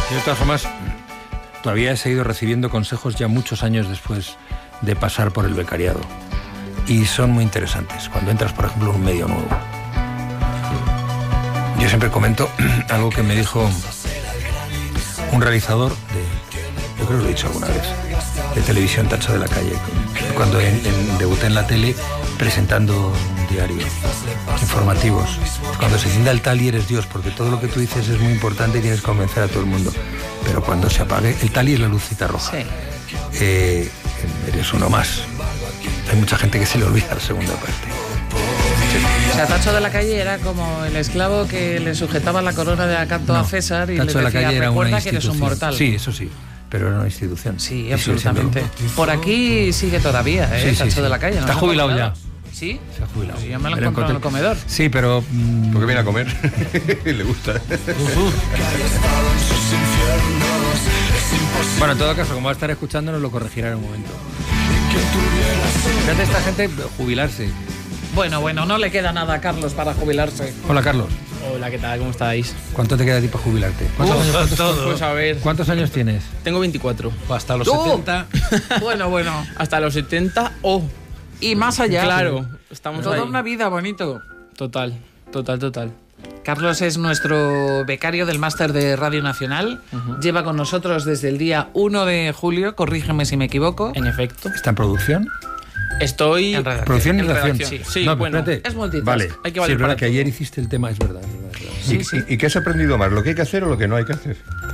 De todas formas, todavía he seguido recibiendo consejos ya muchos años después de pasar por el becariado. Y son muy interesantes cuando entras, por ejemplo, en un medio nuevo. Yo siempre comento algo que me dijo un realizador yo creo que lo he dicho alguna vez, de televisión, Tacho de la Calle, cuando debuté en la tele presentando un diario, informativos. Cuando se encienda el tali eres Dios, porque todo lo que tú dices es muy importante y tienes que convencer a todo el mundo. Pero cuando se apague, el tali es la lucita roja. Sí. Eres uno más. Hay mucha gente que se le olvida la segunda parte. O sea, Tacho de la Calle era como el esclavo que le sujetaba la corona de acanto a César y Tacho le decía, recuerda que eres un mortal. Sí, eso sí. Pero era una institución. Sí, absolutamente. Por aquí sigue todavía, sí, Tacho de la Calle. ¿No? Está jubilado ya. ¿Sí? Se ha jubilado. Sí, yo me lo encontré en el comedor. Sí, pero... ¿Por qué viene a comer? Le gusta. Bueno, en todo caso, como va a estar escuchando, nos lo corregirá en un momento. Fíjate esta gente jubilarse. Bueno, no le queda nada a Carlos para jubilarse. Hola, Carlos. Hola, ¿qué tal? ¿Cómo estáis? ¿Cuánto te queda a ti para jubilarte? Pues a ver. ¿Cuántos años tienes? Tengo 24. Hasta los 70. Bueno. Hasta los 70 o... Y más allá. Claro, estamos toda ahí. una vida, bonito. Total. Carlos es nuestro becario del máster de Radio Nacional. Lleva con nosotros desde el día 1 de julio, corrígeme si me equivoco. En efecto. ¿Está en producción? Estoy... En redacción. ¿Producción y redacción? Sí, no, bueno, espérate. es multitask. Vale, hay que valer es verdad para que todo. ayer hiciste el tema, es verdad. Sí. ¿Y qué has aprendido más? ¿Lo que hay que hacer o lo que no hay que hacer?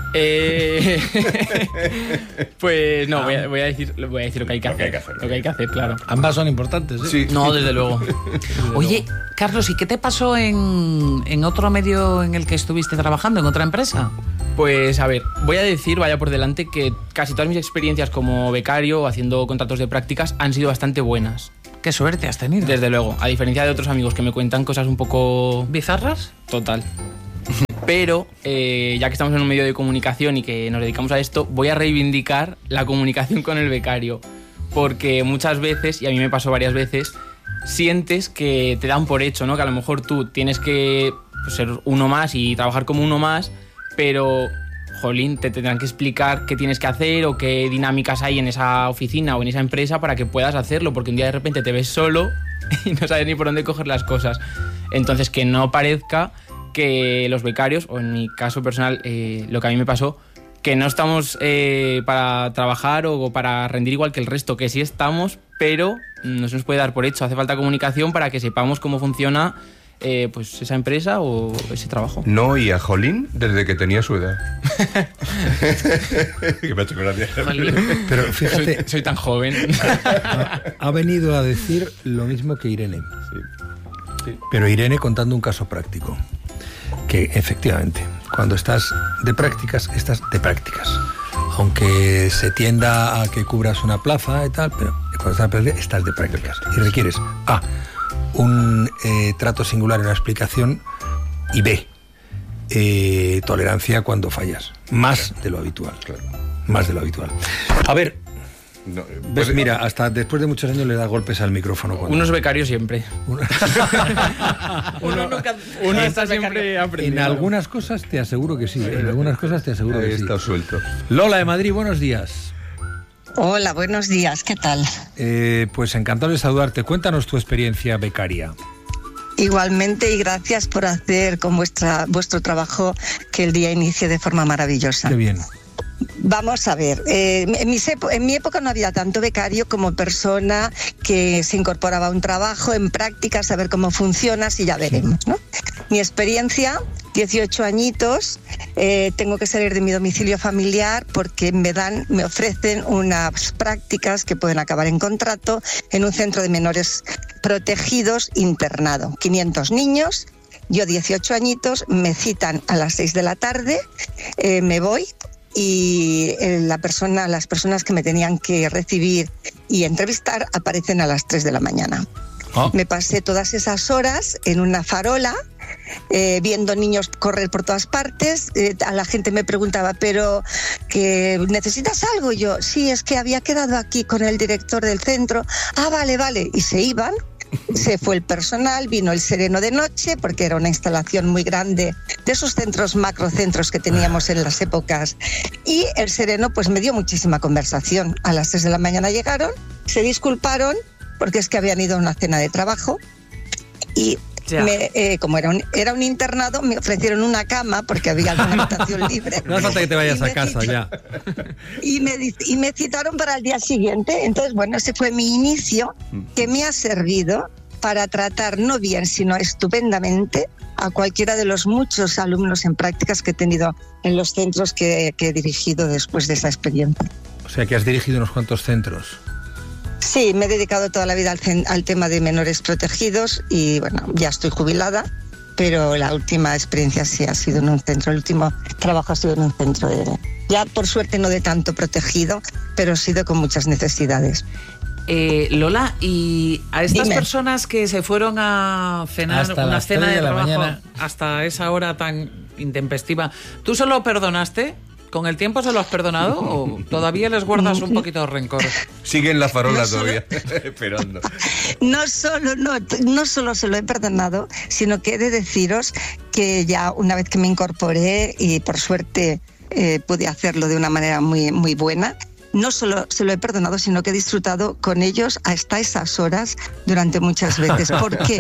Pues no, voy a decir lo que hay que hacer. Lo que hay que hacer, claro. Ambas son importantes, ¿eh? Sí. No, desde luego. Oye, Carlos, ¿y qué te pasó en otro medio en el que estuviste trabajando, en otra empresa? Pues a ver, voy a decir, vaya por delante, que casi todas mis experiencias como becario o haciendo contratos de prácticas han sido bastante buenas. ¿Qué suerte has tenido? Desde luego, a diferencia de otros amigos que me cuentan cosas un poco... ¿Bizarras? Total. Pero, ya que estamos en un medio de comunicación y que nos dedicamos a esto, voy a reivindicar la comunicación con el becario. Porque muchas veces, y a mí me pasó varias veces, sientes que te dan por hecho, ¿no? Que a lo mejor tú tienes que ser uno más y trabajar como uno más, pero, jolín, te tendrán que explicar qué tienes que hacer o qué dinámicas hay en esa oficina o en esa empresa para que puedas hacerlo, porque un día de repente te ves solo y no sabes ni por dónde coger las cosas. Entonces, que no parezca que los becarios, o en mi caso personal, lo que a mí me pasó, que no estamos para trabajar o para rendir igual que el resto, que sí estamos, pero no se nos puede dar por hecho. Hace falta comunicación para que sepamos cómo funciona pues esa empresa o ese trabajo. No oía Jolín desde que tenía su edad. Que me ha hecho gracia. Pero fíjate, Soy tan joven. ha venido a decir lo mismo que Irene. Sí. Pero Irene contando un caso práctico. Que efectivamente, cuando estás de prácticas, aunque se tienda a que cubras una plaza y tal, pero cuando estás de prácticas y requieres un trato singular en la explicación y B, tolerancia cuando fallas, más de lo habitual, claro, más de lo habitual. A ver, No, ves, mira, hasta después de muchos años le da golpes al micrófono. Unos becarios siempre. Uno está siempre En aprendiendo. algunas cosas te aseguro que sí, en algunas cosas te aseguro Ahí que sí. está suelto. Lola de Madrid, buenos días. Hola, buenos días, ¿qué tal? Pues encantado de saludarte. Cuéntanos tu experiencia becaria. Igualmente, y gracias por hacer con vuestro trabajo que el día inicie de forma maravillosa. Qué bien. Vamos a ver, en mi época no había tanto becario como persona que se incorporaba a un trabajo en práctica, saber cómo funciona, si ya veremos, ¿no? Mi experiencia, 18 añitos, tengo que salir de mi domicilio familiar porque me ofrecen unas prácticas que pueden acabar en contrato en un centro de menores protegidos internado. 500 niños, yo 18 añitos, me citan a las 6 de la tarde, me voy. Y las personas que me tenían que recibir y entrevistar aparecen a las 3 de la mañana. Oh. Me pasé todas esas horas en una farola, viendo niños correr por todas partes. A la gente me preguntaba, ¿pero que necesitas algo? Y yo, sí, es que había quedado aquí con el director del centro. Ah, vale. Y se iban. se fue el personal, vino el sereno de noche, porque era una instalación muy grande de esos centros, macrocentros que teníamos en las épocas, y el sereno pues me dio muchísima conversación. A las 3 de la mañana llegaron, se disculparon, porque es que habían ido a una cena de trabajo, y como era un internado, me ofrecieron una cama porque había alguna habitación libre. No hace falta que te vayas a casa ya. Y me citaron para el día siguiente. Entonces, bueno, ese fue mi inicio, que me ha servido para tratar no bien, sino estupendamente a cualquiera de los muchos alumnos en prácticas que he tenido en los centros que he dirigido después de esa experiencia. O sea, que has dirigido unos cuantos centros. Sí, me he dedicado toda la vida al tema de menores protegidos y bueno, ya estoy jubilada, pero la última experiencia sí ha sido en un centro, el último trabajo ha sido en un centro ya por suerte no de tanto protegido, pero sí con muchas necesidades. Lola, y a estas Dime. personas que se fueron a cenar Hasta una las cena 3 de de la trabajo mañana. hasta esa hora tan intempestiva, ¿tú se lo perdonaste? ¿Con el tiempo se lo has perdonado o todavía les guardas un poquito de rencor? Sigue en la farola todavía, esperando. No solo se lo he perdonado, sino que he de deciros que ya una vez que me incorporé y por suerte pude hacerlo de una manera muy, muy buena, no solo se lo he perdonado, sino que he disfrutado con ellos hasta esas horas durante muchas veces. ¿Por qué?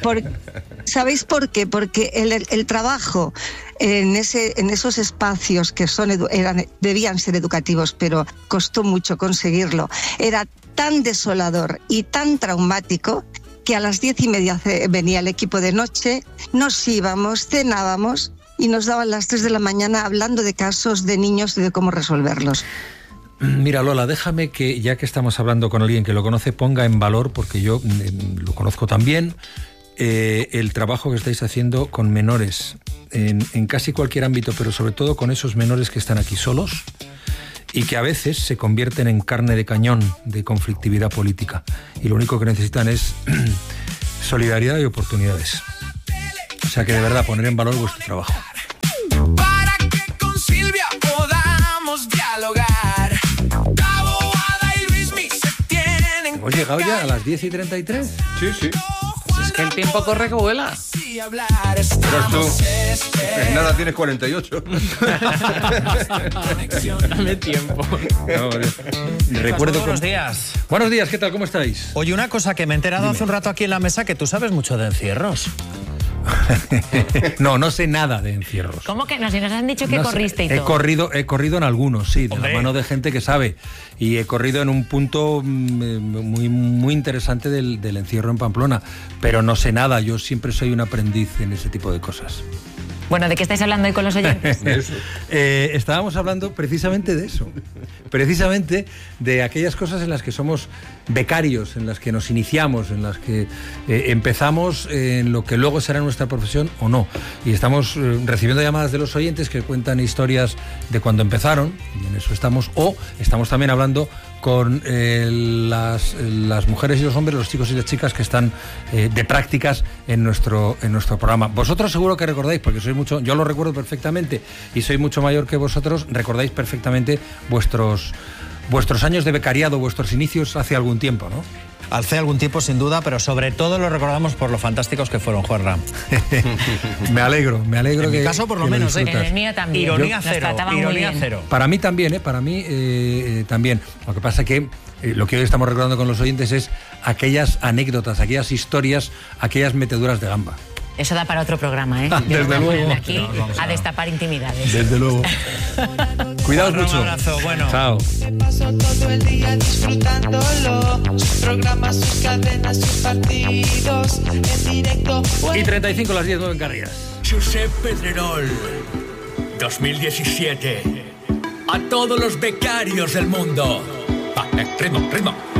¿Sabéis por qué? Porque el trabajo en esos espacios que debían ser educativos, pero costó mucho conseguirlo, era tan desolador y tan traumático que a las 10:30 venía el equipo de noche, nos íbamos, cenábamos y nos daban las 3 de la mañana hablando de casos de niños y de cómo resolverlos. Mira, Lola, déjame que, ya que estamos hablando con alguien que lo conoce, ponga en valor, porque yo lo conozco también, el trabajo que estáis haciendo con menores en casi cualquier ámbito, pero sobre todo con esos menores que están aquí solos y que a veces se convierten en carne de cañón de conflictividad política. Y lo único que necesitan es solidaridad y oportunidades. O sea que de verdad poner en valor vuestro trabajo. Para que con Silvia podamos dialogar. ¿Hemos llegado ya a las 10:33? Sí, sí. Es que el tiempo corre que vuela. Pero tú, en nada tienes 48. Dame tiempo. Recuerdo Buenos días. Buenos días, ¿qué tal? ¿Cómo estáis? Oye, una cosa que me he enterado hace un rato aquí en la mesa, que tú sabes mucho de encierros. No sé nada de encierros. ¿Cómo que no? Si nos han dicho que No sé, corriste y todo. He corrido en algunos, sí, de Hombre. la mano de gente que sabe. Y he corrido en un punto muy, muy interesante del encierro en Pamplona. Pero no sé nada, yo siempre soy un aprendiz en ese tipo de cosas. Bueno, ¿de qué estáis hablando hoy con los oyentes? Estábamos hablando precisamente de eso. Precisamente de aquellas cosas en las que somos becarios, en las que nos iniciamos, en las que empezamos en lo que luego será nuestra profesión o no. Y estamos recibiendo llamadas de los oyentes que cuentan historias de cuando empezaron, y en eso estamos, o estamos también hablando con las mujeres y los hombres, los chicos y las chicas que están de prácticas en nuestro programa. Vosotros seguro que recordáis, porque sois mucho, yo lo recuerdo perfectamente y soy mucho mayor que vosotros, recordáis perfectamente vuestros años de becariado, vuestros inicios hace algún tiempo, ¿no? Hace algún tiempo, sin duda, pero sobre todo lo recordamos por lo fantásticos que fueron, Juanra. Me alegro En mi que caso, por lo que menos, En disfrutas. el mío también. Ironía Nos cero, trataban muy ironía bien. cero. Para mí también, para mí también. Lo que pasa que lo que hoy estamos recordando con los oyentes es aquellas anécdotas, aquellas historias, aquellas meteduras de gamba. Eso da para otro programa, ¿eh? Yo Desde no voy a luego. ponerme aquí a destapar intimidades. Desde luego. Cuidaos Juanra, mucho. Un abrazo, bueno. Chao. Paso todo el día disfrutándolo. Sus programas, sus cadenas, sus partidos. En directo. Y 35 las 10, 9 en Canarias. Josep Pedrerol, 2017. A todos los becarios del mundo. Va, ritmo, ritmo.